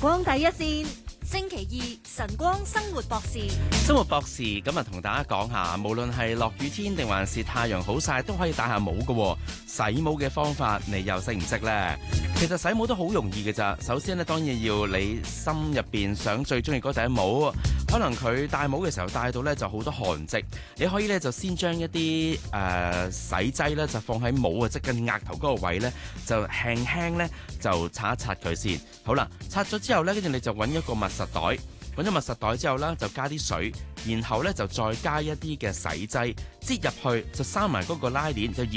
光第一線。 星期二晨光生活博士， 生活博士咁啊，同大家講下，無論係落雨天定還是太陽好曬，都可以戴下帽㗎。洗帽嘅方法，你又識唔識呢？其實洗帽都好容易嘅咋。首先呢，當然要你心入邊想最中意嗰頂帽，可能佢戴帽嘅時候戴到呢就好多汗漬，你可以呢就先將一啲洗劑呢就放喺帽啊，即係額頭嗰個位呢，就輕輕呢就擦一擦佢先。好啦，擦咗之後呢，跟住你就揾一個密實袋，揾咗密實袋之後呢，就加啲水，然後呢就再加一啲嘅洗劑，擠入去就閂埋嗰個拉鏈，就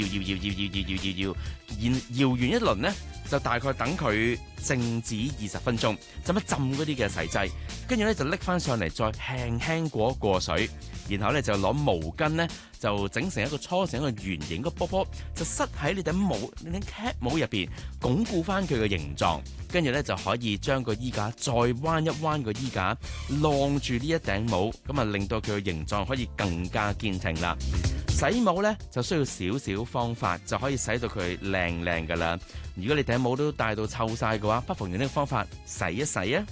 搖完一輪呢，就大概等佢靜止20分鐘，浸一浸嗰啲嘅洗劑，跟住呢就拎翻上嚟，再輕輕過水，然後呢就攞毛巾呢，就整成一個搓成一個圓形嘅波波，就塞喺你頂cap 帽入邊，鞏固翻佢嘅形狀。跟住呢，就可以將個衣架再彎一彎個衣架，晾住呢一頂帽，咁啊令到佢嘅形狀可以更加堅挺啦。洗帽呢，就需要少少方法就可以洗到佢靚靚噶啦。如果你頂帽都戴到臭晒嘅話，不妨用呢個方法洗一洗啊。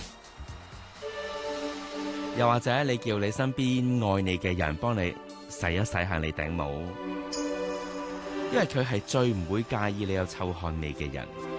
又或者你叫你身邊愛你嘅人幫你洗一洗下你頂帽，因為佢係最唔會介意你有臭汗味嘅人。